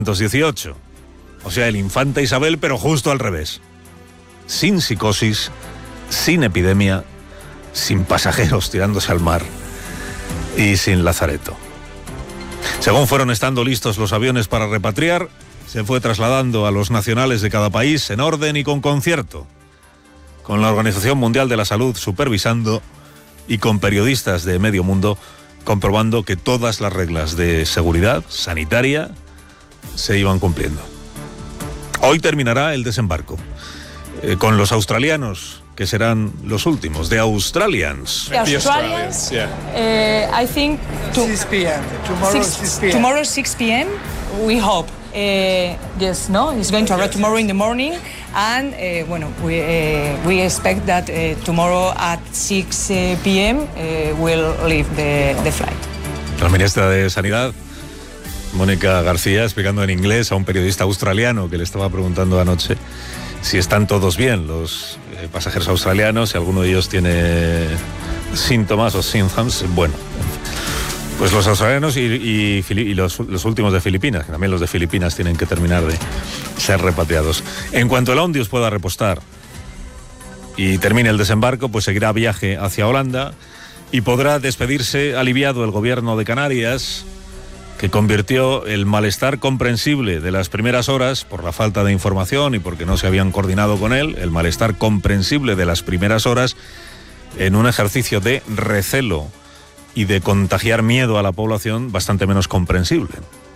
1918. O sea, el Infanta Isabel, pero justo al revés. Sin psicosis, sin epidemia, sin pasajeros tirándose al mar y sin lazareto. Según fueron estando listos los aviones para repatriar, se fue trasladando a los nacionales de cada país en orden y con concierto, con la Organización Mundial de la Salud supervisando y con periodistas de medio mundo comprobando que todas las reglas de seguridad sanitaria se iban cumpliendo. Hoy terminará el desembarco con los australianos, que serán los últimos, The Australians. The Australians, yeah. I think 6 p.m. Tomorrow 6 p.m. We hope. Yes, no, it's going to arrive tomorrow in the morning, and we expect that tomorrow at 6 p.m. We'll leave the flight. La ministra de Sanidad, Mónica García, explicando en inglés a un periodista australiano que le estaba preguntando anoche si están todos bien los pasajeros australianos, si alguno de ellos tiene síntomas o symptoms. Bueno, pues los australianos y los últimos de Filipinas, que también los de Filipinas tienen que terminar de ser repatriados. En cuanto el Ondius pueda repostar y termine el desembarco, pues seguirá viaje hacia Holanda y podrá despedirse aliviado el gobierno de Canarias, que convirtió el malestar comprensible de las primeras horas por la falta de información y porque no se habían coordinado con él, el malestar comprensible de las primeras horas, en un ejercicio de recelo y de contagiar miedo a la población bastante menos comprensible.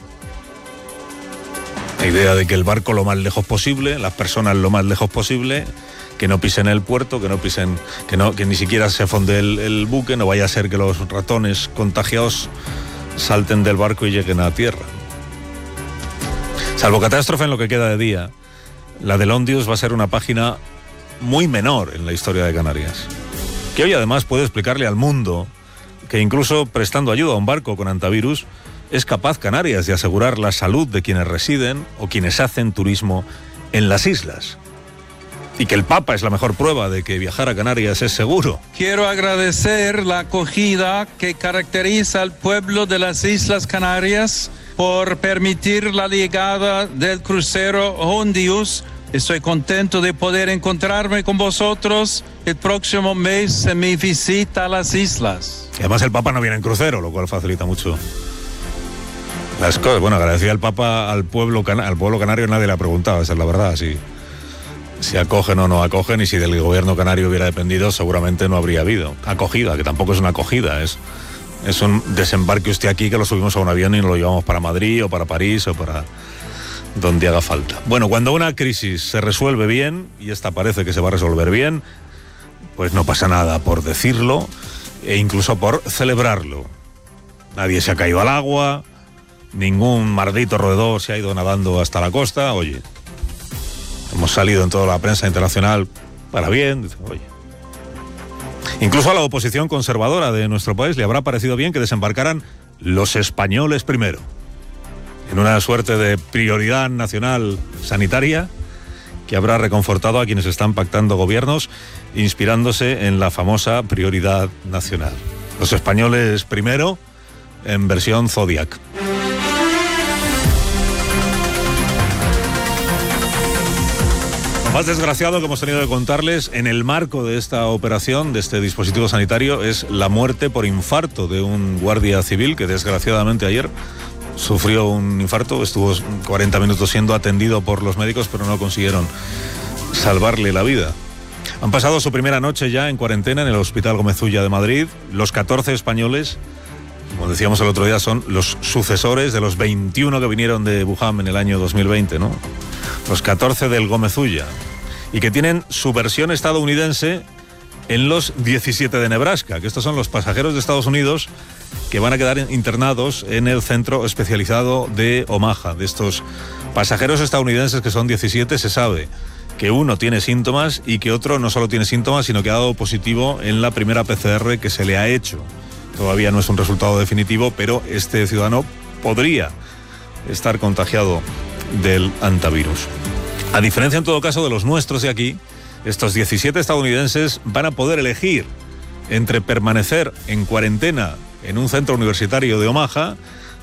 La idea de que el barco lo más lejos posible, las personas lo más lejos posible, que no pisen el puerto, que ni siquiera se fonde el buque, no vaya a ser que los ratones contagiados salten del barco y lleguen a tierra. Salvo catástrofe en lo que queda de día, la del Ondius va a ser una página muy menor en la historia de Canarias, que hoy además puede explicarle al mundo que incluso prestando ayuda a un barco con antivirus es capaz Canarias de asegurar la salud de quienes residen o quienes hacen turismo en las islas. Y que el Papa es la mejor prueba de que viajar a Canarias es seguro. Quiero agradecer la acogida que caracteriza al pueblo de las Islas Canarias por permitir la llegada del crucero Ondius. Estoy contento de poder encontrarme con vosotros el próximo mes en mi visita a las islas. Y además el Papa no viene en crucero, lo cual facilita mucho las cosas. Bueno, agradecía al Papa al pueblo canario, nadie le ha preguntado, esa es la verdad, si acogen o no acogen, y si del gobierno canario hubiera dependido, seguramente no habría habido acogida, que tampoco es una acogida, es un desembarque usted aquí, que lo subimos a un avión y nos lo llevamos para Madrid o para París o para donde haga falta. Bueno, cuando una crisis se resuelve bien, y esta parece que se va a resolver bien, pues no pasa nada por decirlo e incluso por celebrarlo. Nadie se ha caído al agua, ningún maldito roedor se ha ido nadando hasta la costa. Oye, hemos salido en toda la prensa internacional para bien. Dice, oye, incluso a la oposición conservadora de nuestro país le habrá parecido bien que desembarcaran los españoles primero, en una suerte de prioridad nacional sanitaria que habrá reconfortado a quienes están pactando gobiernos inspirándose en la famosa prioridad nacional. Los españoles primero, en versión Zodiac. Lo más desgraciado que hemos tenido que contarles en el marco de esta operación, de este dispositivo sanitario, es la muerte por infarto de un guardia civil que desgraciadamente ayer sufrió un infarto, estuvo 40 minutos siendo atendido por los médicos, pero no consiguieron salvarle la vida. Han pasado su primera noche ya en cuarentena en el Hospital Gómez Ulla de Madrid. Los 14 españoles, como decíamos el otro día, son los sucesores de los 21 que vinieron de Wuhan en el año 2020, ¿no? Los 14 del Gómez Ulla, y que tienen su versión estadounidense en los 17 de Nebraska, que estos son los pasajeros de Estados Unidos que van a quedar internados en el centro especializado de Omaha. De estos pasajeros estadounidenses, que son 17, se sabe que uno tiene síntomas y que otro no solo tiene síntomas, sino que ha dado positivo en la primera PCR que se le ha hecho. Todavía no es un resultado definitivo, pero este ciudadano podría estar contagiado del antivirus. A diferencia, en todo caso, de los nuestros de aquí, estos 17 estadounidenses van a poder elegir entre permanecer en cuarentena en un centro universitario de Omaha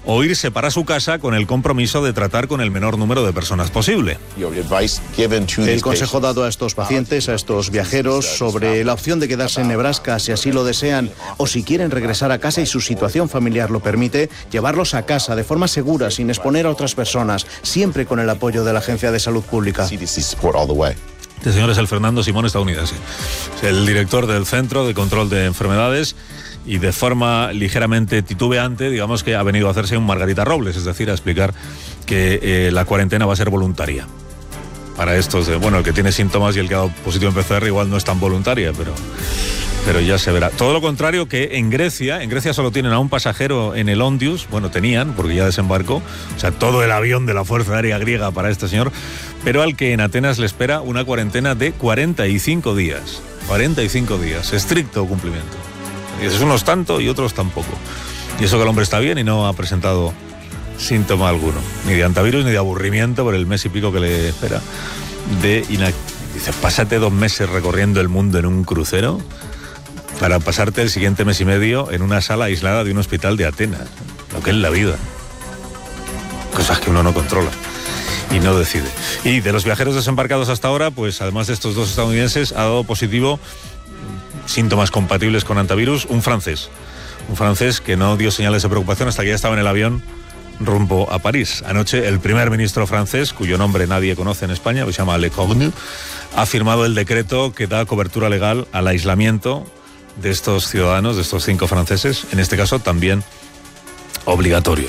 o irse para su casa con el compromiso de tratar con el menor número de personas posible. El consejo dado a estos pacientes, a estos viajeros, sobre la opción de quedarse en Nebraska si así lo desean o si quieren regresar a casa y su situación familiar lo permite, llevarlos a casa de forma segura, sin exponer a otras personas, siempre con el apoyo de la Agencia de Salud Pública. Este señor es el Fernando Simón estadounidense, es el director del Centro de Control de Enfermedades, y de forma ligeramente titubeante, digamos que ha venido a hacerse un Margarita Robles, es decir, a explicar que la cuarentena va a ser voluntaria. Para estos, el que tiene síntomas y el que ha dado positivo en PCR igual no es tan voluntaria, pero ya se verá. Todo lo contrario que en Grecia solo tienen a un pasajero en el Ondius, tenían, porque ya desembarcó, o sea, todo el avión de la Fuerza Aérea griega para este señor, pero al que en Atenas le espera una cuarentena de 45 días. 45 días, estricto cumplimiento. Y eso unos tanto y otros tampoco. Y eso que el hombre está bien y no ha presentado síntoma alguno, ni de antivirus ni de aburrimiento por el mes y pico que le espera. Dice, pásate 2 meses recorriendo el mundo en un crucero para pasarte el siguiente mes y medio en una sala aislada de un hospital de Atenas. Lo que es la vida. Cosas que uno no controla y no decide. Y de los viajeros desembarcados hasta ahora, pues además de estos 2 estadounidenses, ha dado positivo, síntomas compatibles con antivirus, un francés que no dio señales de preocupación hasta que ya estaba en el avión rumbo a París. Anoche el primer ministro francés, cuyo nombre nadie conoce en España, que se llama Le Cornu, ha firmado el decreto que da cobertura legal al aislamiento de estos ciudadanos, de estos 5 franceses, en este caso también obligatorio.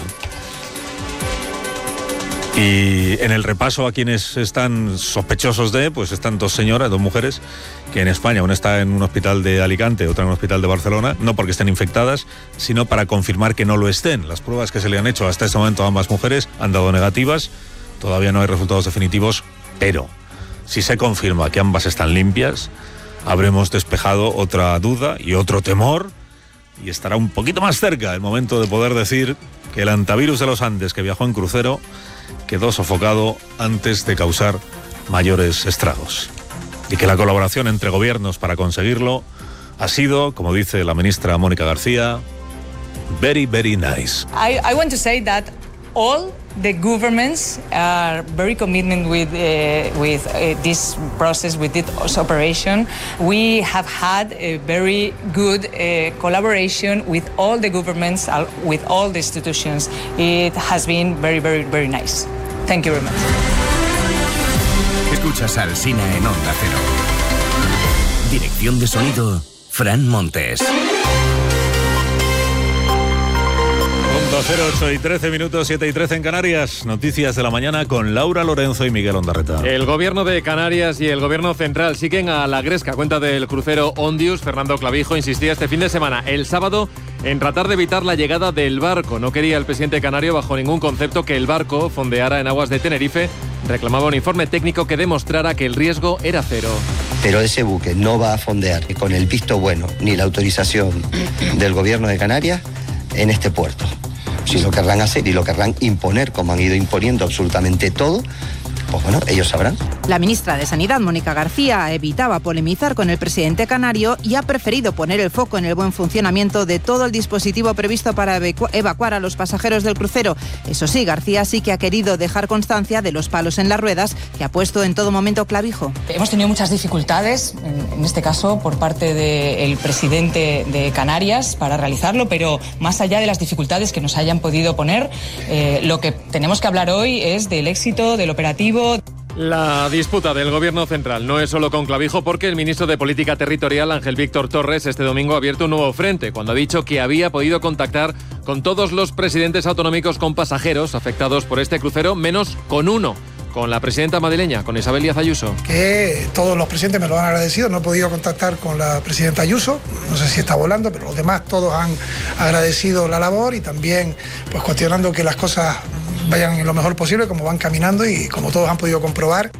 Y en el repaso a quienes están sospechosos pues están 2 mujeres, que en España una está en un hospital de Alicante, otra en un hospital de Barcelona, no porque estén infectadas, sino para confirmar que no lo estén. Las pruebas que se le han hecho hasta este momento a ambas mujeres han dado negativas, todavía no hay resultados definitivos, pero si se confirma que ambas están limpias, habremos despejado otra duda y otro temor, y estará un poquito más cerca el momento de poder decir que el antivirus de los Andes que viajó en crucero quedó sofocado antes de causar mayores estragos. Y que la colaboración entre gobiernos para conseguirlo ha sido, como dice la ministra Mónica García, very, very nice. I want to say that all the governments are very committed with this process, with this operation. We have had a very good collaboration with all the governments, with all the institutions. It has been very, very, very nice. Thank you very much. Escuchas a Alsina en Onda Cero. Dirección de sonido, Fran Montes. Onda Cero, 8:13, 7:13 en Canarias. Noticias de la mañana con Laura Lorenzo y Miguel Ondarreta. El gobierno de Canarias y el gobierno central siguen a la gresca. Cuenta del crucero Ondius. Fernando Clavijo insistía este fin de semana, el sábado, en tratar de evitar la llegada del barco. No quería el presidente canario bajo ningún concepto que el barco fondeara en aguas de Tenerife. Reclamaba un informe técnico que demostrara que el riesgo era cero. Pero ese buque no va a fondear con el visto bueno ni la autorización del gobierno de Canarias en este puerto. Si lo querrán hacer y lo querrán imponer, como han ido imponiendo absolutamente todo, pues bueno, ellos sabrán. La ministra de Sanidad, Mónica García, evitaba polemizar con el presidente canario y ha preferido poner el foco en el buen funcionamiento de todo el dispositivo previsto para evacuar a los pasajeros del crucero. Eso sí, García sí que ha querido dejar constancia de los palos en las ruedas que ha puesto en todo momento Clavijo. Hemos tenido muchas dificultades, en este caso por parte del presidente de Canarias, para realizarlo, pero más allá de las dificultades que nos hayan podido poner, lo que tenemos que hablar hoy es del éxito del operativo. La disputa del gobierno central no es solo con Clavijo, porque el ministro de Política Territorial, Ángel Víctor Torres, este domingo ha abierto un nuevo frente cuando ha dicho que había podido contactar con todos los presidentes autonómicos con pasajeros afectados por este crucero, menos con uno, con la presidenta madrileña, con Isabel Díaz Ayuso. Que todos los presidentes me lo han agradecido. No he podido contactar con la presidenta Ayuso, no sé si está volando, pero los demás todos han agradecido la labor y también pues cuestionando que las cosas vayan lo mejor posible, como van caminando y como todos han podido comprobar.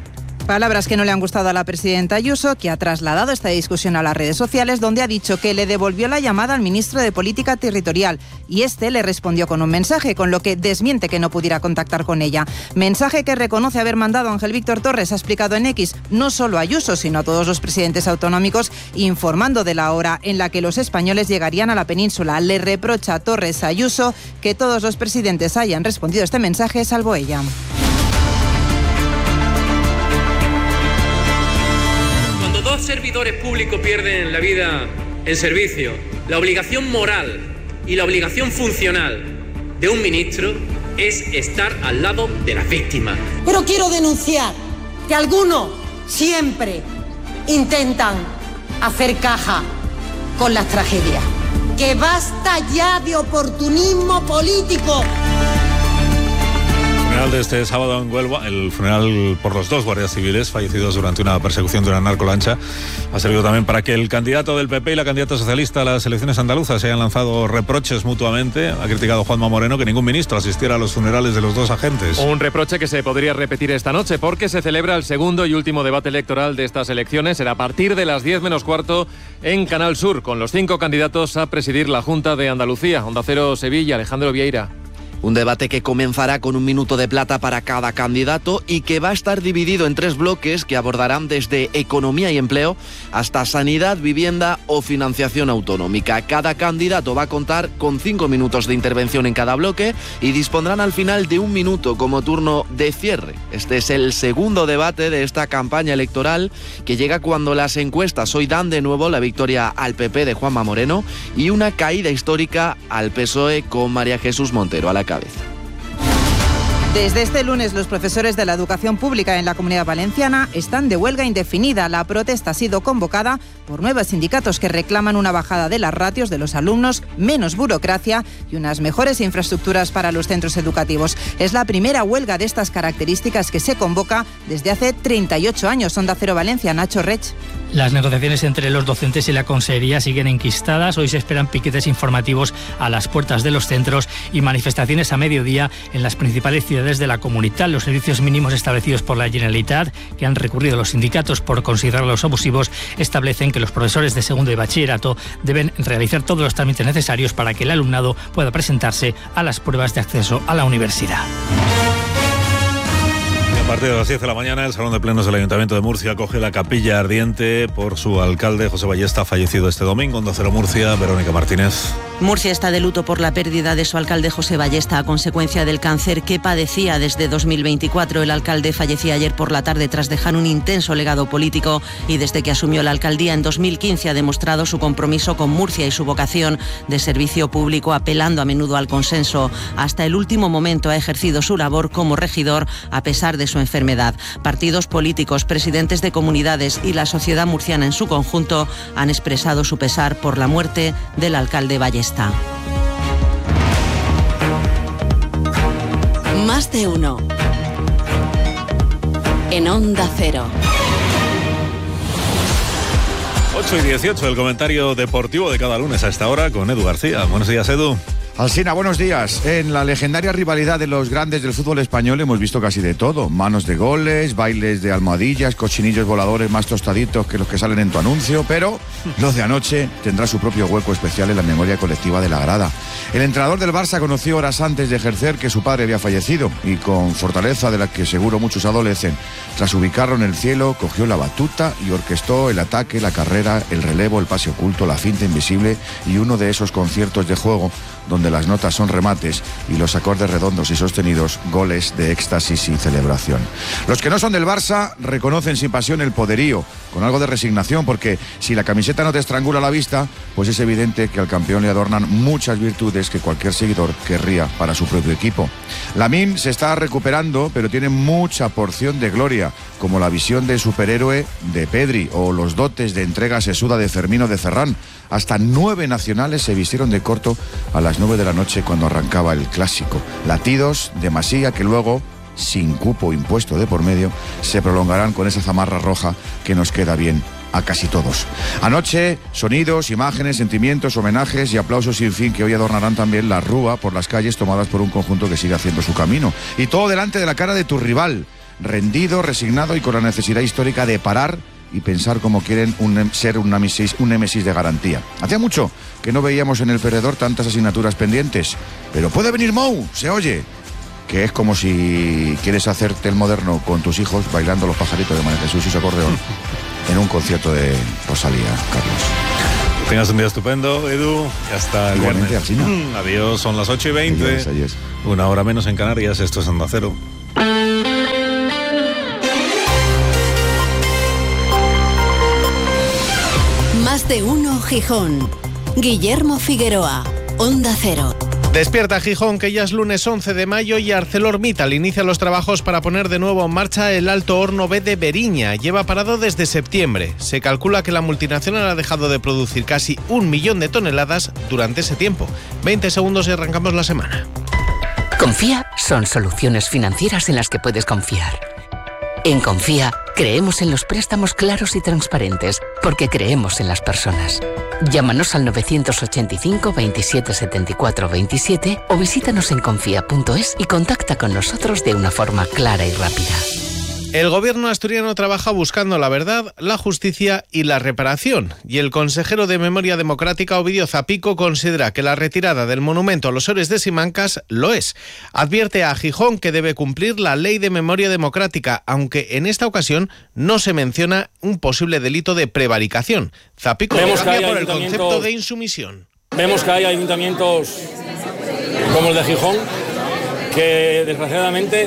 Palabras que no le han gustado a la presidenta Ayuso, que ha trasladado esta discusión a las redes sociales, donde ha dicho que le devolvió la llamada al ministro de Política Territorial y este le respondió con un mensaje, con lo que desmiente que no pudiera contactar con ella. Mensaje que reconoce haber mandado Ángel Víctor Torres, ha explicado en X, no solo a Ayuso, sino a todos los presidentes autonómicos, informando de la hora en la que los españoles llegarían a la península. Le reprocha a Torres a Ayuso que todos los presidentes hayan respondido a este mensaje, salvo ella. Dos servidores públicos pierden la vida en servicio, la obligación moral y la obligación funcional de un ministro es estar al lado de las víctimas. Pero quiero denunciar que algunos siempre intentan hacer caja con las tragedias. Que basta ya de oportunismo político. El funeral de este sábado en Huelva, el funeral por los 2 guardias civiles fallecidos durante una persecución de una narcolancha, ha servido también para que el candidato del PP y la candidata socialista a las elecciones andaluzas se hayan lanzado reproches mutuamente. Ha criticado Juanma Moreno que ningún ministro asistiera a los funerales de los 2 agentes. Un reproche que se podría repetir esta noche porque se celebra el segundo y último debate electoral de estas elecciones. Será a partir de las 10 menos cuarto en Canal Sur, con los 5 candidatos a presidir la Junta de Andalucía. Onda Cero Sevilla, Alejandro Vieira. Un debate que comenzará con 1 minuto de plata para cada candidato y que va a estar dividido en 3 bloques que abordarán desde economía y empleo hasta sanidad, vivienda o financiación autonómica. Cada candidato va a contar con 5 minutos de intervención en cada bloque y dispondrán al final de 1 minuto como turno de cierre. Este es el segundo debate de esta campaña electoral que llega cuando las encuestas hoy dan de nuevo la victoria al PP de Juanma Moreno y una caída histórica al PSOE con María Jesús Montero a la cabeza. Desde este lunes, los profesores de la educación pública en la Comunidad Valenciana están de huelga indefinida. La protesta ha sido convocada por 9 sindicatos que reclaman una bajada de las ratios de los alumnos, menos burocracia y unas mejores infraestructuras para los centros educativos. Es la primera huelga de estas características que se convoca desde hace 38 años. Onda Cero Valencia, Nacho Rech. Las negociaciones entre los docentes y la consejería siguen enquistadas. Hoy se esperan piquetes informativos a las puertas de los centros y manifestaciones a mediodía en las principales ciudades de la comunidad. Los servicios mínimos establecidos por la Generalitat, que han recurrido a los sindicatos por considerarlos abusivos, establecen que los profesores de segundo y bachillerato deben realizar todos los trámites necesarios para que el alumnado pueda presentarse a las pruebas de acceso a la universidad. A partir de las 10 de la mañana, el Salón de Plenos del Ayuntamiento de Murcia acoge la capilla ardiente por su alcalde, José Ballesta, fallecido este domingo. Onda Cero Murcia, Verónica Martínez. Murcia está de luto por la pérdida de su alcalde José Ballesta a consecuencia del cáncer que padecía desde 2024. El alcalde fallecía ayer por la tarde tras dejar un intenso legado político y desde que asumió la alcaldía en 2015 ha demostrado su compromiso con Murcia y su vocación de servicio público, apelando a menudo al consenso. Hasta el último momento ha ejercido su labor como regidor a pesar de su enfermedad. Partidos políticos, presidentes de comunidades y la sociedad murciana en su conjunto han expresado su pesar por la muerte del alcalde Ballesta. Más de uno. En Onda Cero. 8:18, el comentario deportivo de cada lunes a esta hora con Edu García. Buenos días, Edu. Alsina, buenos días. En la legendaria rivalidad de los grandes del fútbol español hemos visto casi de todo. Manos de goles, bailes de almohadillas, cochinillos voladores más tostaditos que los que salen en tu anuncio, pero los de anoche tendrá su propio hueco especial en la memoria colectiva de la grada. El entrenador del Barça conoció horas antes de ejercer que su padre había fallecido y con fortaleza de la que seguro muchos adolecen, tras ubicarlo en el cielo, cogió la batuta y orquestó el ataque, la carrera, el relevo, el pase oculto, la finta invisible y uno de esos conciertos de juego donde las notas son remates y los acordes redondos y sostenidos, goles de éxtasis y celebración. Los que no son del Barça reconocen sin pasión el poderío, con algo de resignación, porque si la camiseta no te estrangula la vista, pues es evidente que al campeón le adornan muchas virtudes que cualquier seguidor querría para su propio equipo. Lamine se está recuperando, pero tiene mucha porción de gloria, como la visión de superhéroe de Pedri o los dotes de entrega sesuda de Fermín de Ferran. Hasta 9 nacionales se vistieron de corto a las 9 de la noche cuando arrancaba el clásico. Latidos de Masía que luego, sin cupo impuesto de por medio, se prolongarán con esa zamarra roja que nos queda bien a casi todos. Anoche, sonidos, imágenes, sentimientos, homenajes y aplausos sin fin que hoy adornarán también la rúa por las calles tomadas por un conjunto que sigue haciendo su camino. Y todo delante de la cara de tu rival. rendido, resignado y con la necesidad histórica de parar y pensar cómo quieren ser un némesis de garantía. Hacía mucho que no veíamos en el perdedor tantas asignaturas pendientes, pero puede venir Mou, se oye, que es como si quieres hacerte el moderno con tus hijos bailando los pajaritos de María Jesús y su acordeón en un concierto de Rosalía, Carlos. Que tengas un día estupendo, Edu, y hasta el viernes. Adiós, son las 8:20. Adiós. Una hora menos en Canarias, esto es Onda Cero. Más de uno Gijón. Guillermo Figueroa, Onda Cero. Despierta Gijón, que ya es lunes 11 de mayo y ArcelorMittal inicia los trabajos para poner de nuevo en marcha el Alto Horno B de Beriña. Lleva parado desde septiembre. Se calcula que la multinacional ha dejado de producir casi 1 millón de toneladas durante ese tiempo. 20 segundos y arrancamos la semana. Confía son soluciones financieras en las que puedes confiar. En Confía, creemos en los préstamos claros y transparentes, porque creemos en las personas. Llámanos al 985 27 74 27 o visítanos en confía.es y contacta con nosotros de una forma clara y rápida. El gobierno asturiano trabaja buscando la verdad, la justicia y la reparación. Y el consejero de Memoria Democrática, Ovidio Zapico, considera que la retirada del monumento a los héroes de Simancas lo es. Advierte a Gijón que debe cumplir la ley de memoria democrática, aunque en esta ocasión no se menciona un posible delito de prevaricación. Zapico cambia por el concepto de insumisión. Vemos que hay ayuntamientos como el de Gijón que desgraciadamente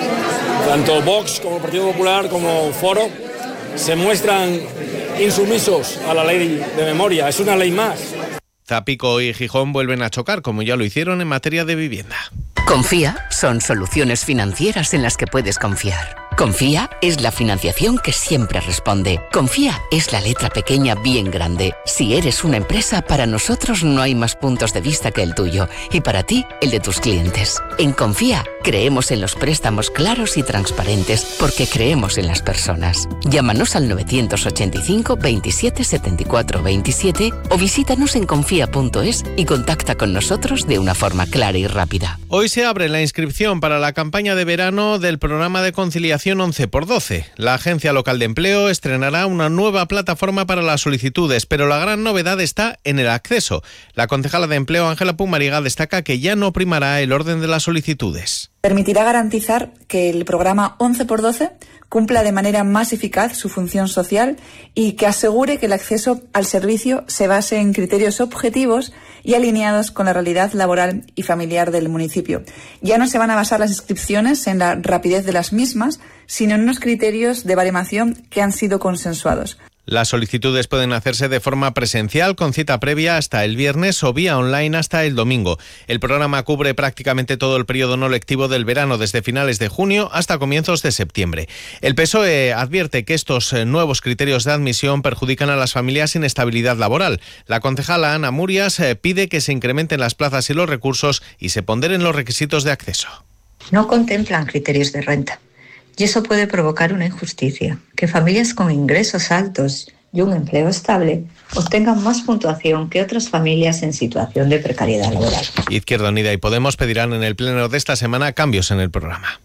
tanto Vox como el Partido Popular como Foro se muestran insumisos a la ley de memoria. Es una ley más. Zapico y Gijón vuelven a chocar, como ya lo hicieron en materia de vivienda. Confía son soluciones financieras en las que puedes confiar. Confía es la financiación que siempre responde. Confía es la letra pequeña bien grande. Si eres una empresa, para nosotros no hay más puntos de vista que el tuyo y para ti, el de tus clientes. En Confía creemos en los préstamos claros y transparentes porque creemos en las personas. Llámanos al 985 27 74 27 o visítanos en confía.es y contacta con nosotros de una forma clara y rápida. Hoy se abre la inscripción para la campaña de verano del programa de conciliación 11x12. La Agencia Local de Empleo estrenará una nueva plataforma para las solicitudes, pero la gran novedad está en el acceso. La concejala de Empleo, Ángela Pumariga, destaca que ya no primará el orden de las solicitudes. Permitirá garantizar que el programa 11x12 cumpla de manera más eficaz su función social y que asegure que el acceso al servicio se base en criterios objetivos y alineados con la realidad laboral y familiar del municipio. Ya no se van a basar las inscripciones en la rapidez de las mismas, sino en unos criterios de baremación que han sido consensuados. Las solicitudes pueden hacerse de forma presencial con cita previa hasta el viernes o vía online hasta el domingo. El programa cubre prácticamente todo el periodo no lectivo del verano, desde finales de junio hasta comienzos de septiembre. El PSOE advierte que estos nuevos criterios de admisión perjudican a las familias sin estabilidad laboral. La concejala Ana Murias pide que se incrementen las plazas y los recursos y se ponderen los requisitos de acceso. No contemplan criterios de renta. Y eso puede provocar una injusticia, que familias con ingresos altos y un empleo estable obtengan más puntuación que otras familias en situación de precariedad laboral. Izquierda Unida y Podemos pedirán en el pleno de esta semana cambios en el programa.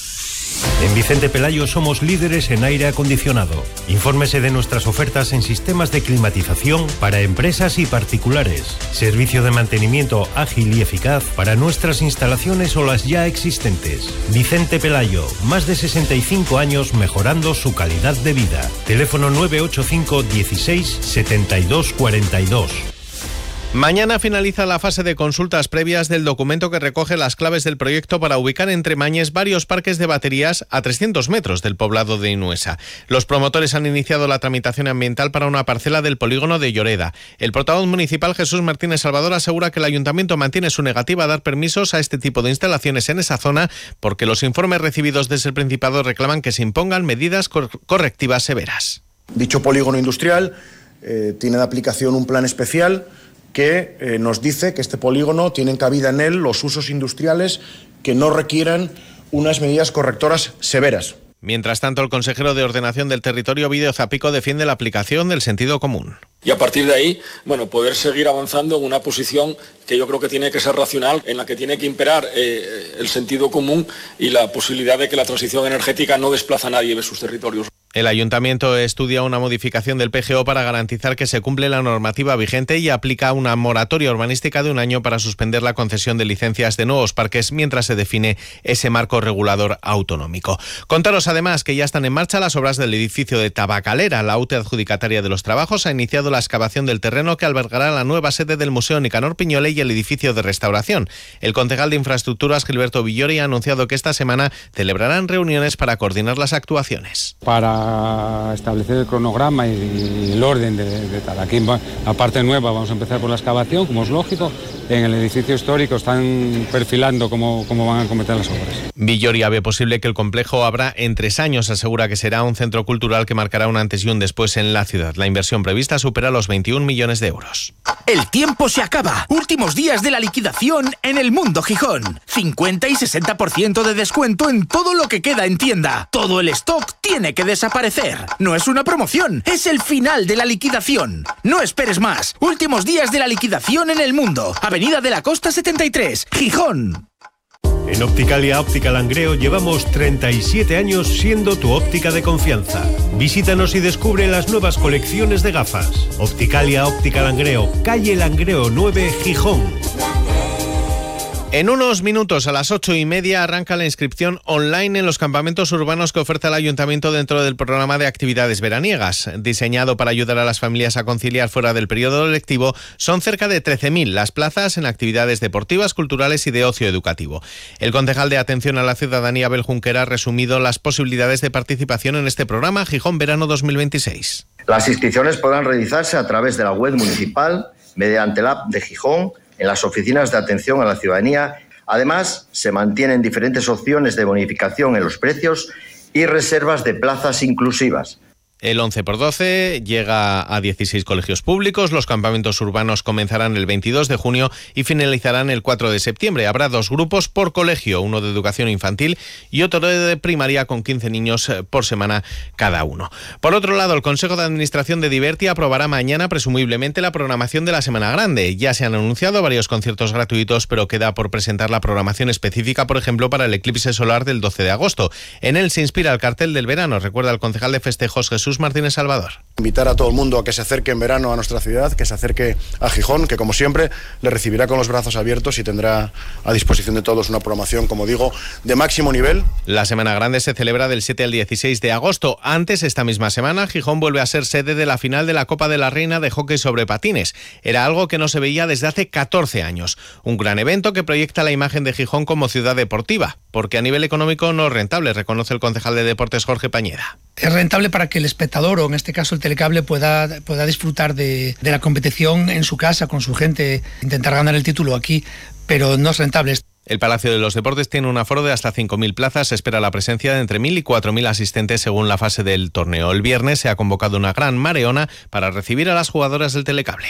En Vicente Pelayo somos líderes en aire acondicionado. Infórmese de nuestras ofertas en sistemas de climatización para empresas y particulares. Servicio de mantenimiento ágil y eficaz para nuestras instalaciones o las ya existentes. Vicente Pelayo, más de 65 años mejorando su calidad de vida. Teléfono 985 16 72 42. Mañana finaliza la fase de consultas previas del documento que recoge las claves del proyecto para ubicar en Tremañes varios parques de baterías a 300 metros del poblado de Inuesa. Los promotores han iniciado la tramitación ambiental para una parcela del polígono de Lloreda. El portavoz municipal Jesús Martínez Salvador asegura que el ayuntamiento mantiene su negativa a dar permisos a este tipo de instalaciones en esa zona porque los informes recibidos desde el Principado reclaman que se impongan medidas correctivas severas. Dicho polígono industrial tiene de aplicación un plan especial que nos dice que este polígono tienen cabida en él los usos industriales que no requieran unas medidas correctoras severas. Mientras tanto, el consejero de Ordenación del Territorio, Ovidio Zapico, defiende la aplicación del sentido común. Y a partir de ahí, poder seguir avanzando en una posición que yo creo que tiene que ser racional, en la que tiene que imperar el sentido común y la posibilidad de que la transición energética no desplaza a nadie de sus territorios. El Ayuntamiento estudia una modificación del PGO para garantizar que se cumple la normativa vigente y aplica una moratoria urbanística de 1 año para suspender la concesión de licencias de nuevos parques mientras se define ese marco regulador autonómico. Contaros además que ya están en marcha las obras del edificio de Tabacalera. La UTE adjudicataria de los trabajos ha iniciado la excavación del terreno que albergará la nueva sede del Museo Nicanor Piñole y el edificio de restauración. El concejal de Infraestructuras, Gilberto Villori, ha anunciado que esta semana celebrarán reuniones para coordinar las actuaciones. Para establecer el cronograma y el orden de tal. Aquí, la parte nueva, vamos a empezar por la excavación, como es lógico. En el edificio histórico están perfilando cómo van a cometer las obras. Villori ve posible que el complejo abra en 3 años. Asegura que será un centro cultural que marcará un antes y un después en la ciudad. La inversión prevista supera los 21 millones de euros. El tiempo se acaba. Últimos días de la liquidación en El Mundo Gijón. 50 y 60% de descuento en todo lo que queda en tienda. Todo el stock tiene que desaparecer. No es una promoción, es el final de la liquidación. No esperes más. Últimos días de la liquidación en El Mundo. Avenida de la Costa 73, Gijón. En Opticalia Óptica Langreo llevamos 37 años siendo tu óptica de confianza. Visítanos y descubre las nuevas colecciones de gafas. Opticalia Óptica Langreo, calle Langreo 9, Gijón. En unos minutos, a las 8:30, arranca la inscripción online en los campamentos urbanos que oferta el Ayuntamiento dentro del programa de actividades veraniegas. Diseñado para ayudar a las familias a conciliar fuera del periodo lectivo, son cerca de 13.000 las plazas en actividades deportivas, culturales y de ocio educativo. El concejal de Atención a la Ciudadanía, Abel Junquera, ha resumido las posibilidades de participación en este programa Gijón Verano 2026. Las inscripciones podrán realizarse a través de la web municipal, mediante la app de Gijón, en las oficinas de atención a la ciudadanía. Además, se mantienen diferentes opciones de bonificación en los precios y reservas de plazas inclusivas. El 11x12 llega a 16 colegios públicos. Los campamentos urbanos comenzarán el 22 de junio y finalizarán el 4 de septiembre. Habrá 2 grupos por colegio, uno de educación infantil y otro de primaria, con 15 niños por semana cada uno. Por otro lado, el Consejo de Administración de Divertia aprobará mañana presumiblemente la programación de la Semana Grande. Ya se han anunciado varios conciertos gratuitos, pero queda por presentar la programación específica, por ejemplo, para el eclipse solar del 12 de agosto. En él se inspira el cartel del verano, recuerda el concejal de festejos Jesús Martínez Salvador. Invitar a todo el mundo a que se acerque en verano a nuestra ciudad, que se acerque a Gijón, que como siempre le recibirá con los brazos abiertos y tendrá a disposición de todos una programación, como digo, de máximo nivel. La Semana Grande se celebra del 7 al 16 de agosto. Antes, esta misma semana, Gijón vuelve a ser sede de la final de la Copa de la Reina de hockey sobre patines. Era algo que no se veía desde hace 14 años. Un gran evento que proyecta la imagen de Gijón como ciudad deportiva, porque a nivel económico no es rentable, reconoce el concejal de Deportes Jorge Pañeda. Es rentable para que el espectador, o en este caso el telecable, pueda disfrutar de la competición en su casa, con su gente, intentar ganar el título aquí, pero no es rentable. El Palacio de los Deportes tiene un aforo de hasta 5.000 plazas. Se espera la presencia de entre 1.000 y 4.000 asistentes según la fase del torneo. El viernes se ha convocado una gran mareona para recibir a las jugadoras del telecable.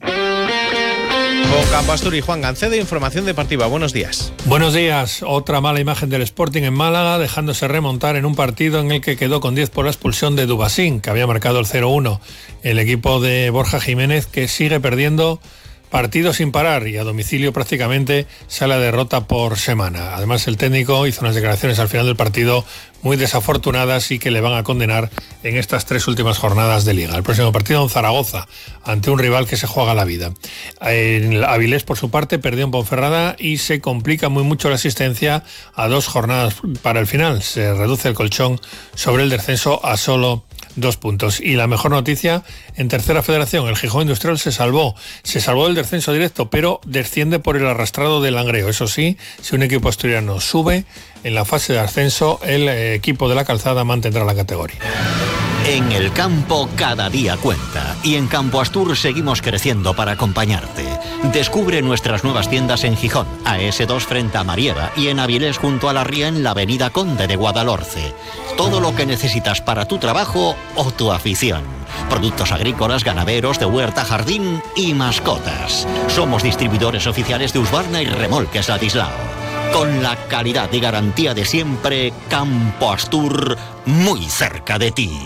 Con Campo Astur y Juan Gancedo, información deportiva. Buenos días. Buenos días. Otra mala imagen del Sporting en Málaga, dejándose remontar en un partido en el que quedó con 10 por la expulsión de Dubasín, que había marcado el 0-1. El equipo de Borja Jiménez, que sigue perdiendo partidos sin parar y a domicilio prácticamente sale a derrota por semana. Además, el técnico hizo unas declaraciones al final del partido muy desafortunadas y que le van a condenar en estas 3 últimas jornadas de Liga. El próximo partido en Zaragoza, ante un rival que se juega la vida. En Avilés, por su parte, perdió en Ponferrada y se complica muy mucho la asistencia a 2 jornadas para el final. Se reduce el colchón sobre el descenso a solo 2 puntos. Y la mejor noticia, en Tercera Federación, el Gijón Industrial se salvó del descenso directo, pero desciende por el arrastrado del Langreo. Eso sí, si un equipo asturiano sube en la fase de ascenso, el equipo de la Calzada mantendrá la categoría. En el campo cada día cuenta y en Campo Astur seguimos creciendo para acompañarte. Descubre nuestras nuevas tiendas en Gijón, AS2 frente a Marieva, y en Avilés junto a la Ría en la avenida Conde de Guadalhorce. Todo lo que necesitas para tu trabajo o tu afición. Productos agrícolas, ganaderos, de huerta, jardín y mascotas. Somos distribuidores oficiales de Husqvarna y Remolques Ladislao. Con la calidad y garantía de siempre, Campo Astur, muy cerca de ti.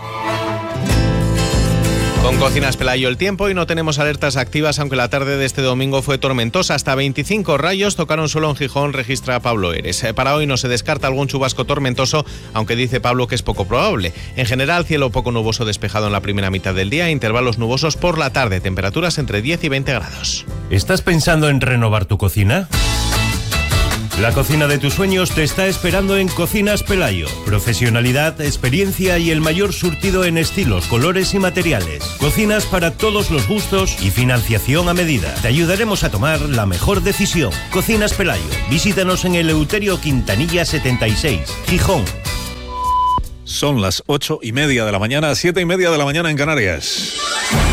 Con Cocinas Pelayo el tiempo y no tenemos alertas activas, aunque la tarde de este domingo fue tormentosa. Hasta 25 rayos tocaron solo en Gijón, registra Pablo Eres. Para hoy no se descarta algún chubasco tormentoso, aunque dice Pablo que es poco probable. En general, cielo poco nuboso despejado en la primera mitad del día, intervalos nubosos por la tarde, temperaturas entre 10 y 20 grados. ¿Estás pensando en renovar tu cocina? La cocina de tus sueños te está esperando en Cocinas Pelayo. Profesionalidad, experiencia y el mayor surtido en estilos, colores y materiales. Cocinas para todos los gustos y financiación a medida. Te ayudaremos a tomar la mejor decisión. Cocinas Pelayo. Visítanos en el Eleuterio Quintanilla 76, Gijón. Son las 8:30 de la mañana, 7:30 de la mañana en Canarias.